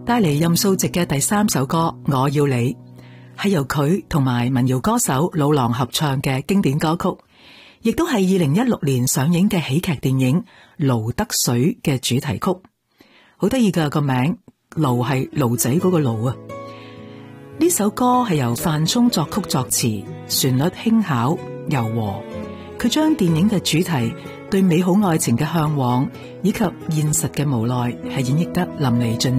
帶嚟任素汐嘅第3首歌《我要你》，係由佢同埋民謠歌手老狼合唱嘅經典歌曲，亦都係2016年上映嘅喜劇電影《盧得水》嘅主題曲。好得意嘅個名，盧係盧仔嗰個盧啊！呢首歌係由范聰作曲作詞，旋律輕巧柔和。佢將電影嘅主題對美好愛情嘅向往以及現實嘅無奈係演繹得淋漓盡